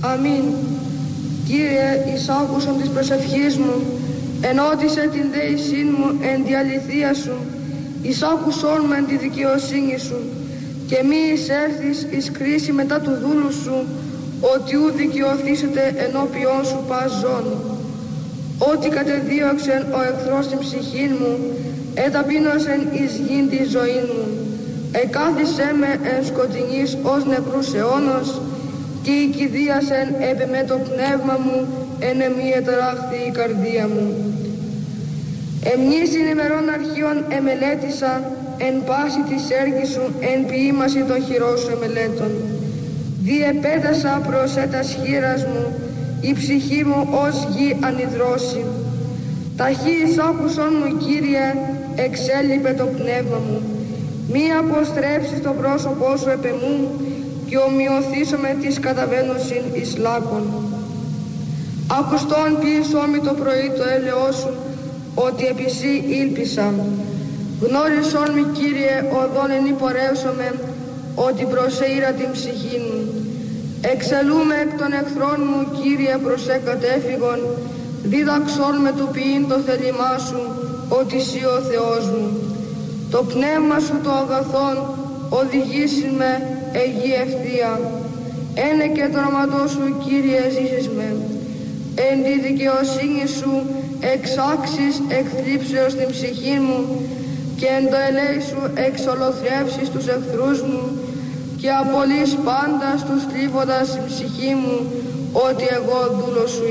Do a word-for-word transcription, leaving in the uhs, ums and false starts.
Αμήν. Κύριε, εις άκουσον της προσευχής μου, ενώτισε την δέησήν μου εν τη αληθεία σου, εις άκουσον με εν τη δικαιοσύνη σου, και μη εισέρθεις εις κρίση μετά του δούλου σου, ότι ου δικαιωθήσετε ενώπιόν σου πας ζών. Ότι κατεδίωξεν ο εχθρός την ψυχήν μου, εταπείνωσεν εις γην τη ζωήν μου. Εκάθισέ με εν σκοτεινής ως νεκρούς αιώνος, και οικηδίασεν επί με το πνεύμα μου, εν εμή εταράχθη η καρδία μου. Εμνήσιν ημερών αρχείων εμελέτησα, εν πάση της έργης σου, εν ποίημαση των χειρών σου εμελέτων. Διεπέτασα προς έτας χείρας μου, η ψυχή μου ως γη ανιδρώσει. Ταχύης άκουσον μου, Κύριε, εξέλιπε το πνεύμα μου. Μη αποστρέψεις το πρόσωπό σου επ' εμού, και ομοιωθήσω με τις καταβαίνουσιν εις λάκων. Ακουστόν ποιησό μη το πρωί το έλεος σου, ότι επί σύ ήλπισα. Γνώρισόν μη, Κύριε, οδόν εν υπορεύσομαι, ότι προσέειρα την ψυχή μου. Εξελούμε εκ των εχθρών μου, Κύριε, προς εκατέφυγον, δίδαξόν με του ποιήν το θέλημά σου, ότι σύ ο Θεός μου. Το πνεύμα σου το αγαθόν οδηγήσει με εγή ευθεία. Ένε και το όνομα σου, Κύριε, ζήσεις με. Εν τη δικαιοσύνη σου εξάξεις εκθλίψεως την ψυχή μου, και εν το ελέη σου εξολοθρεύσεις τους εχθρούς μου, και απολύς πάντα στους θλίβοντας την ψυχή μου, ότι εγώ δούλος σου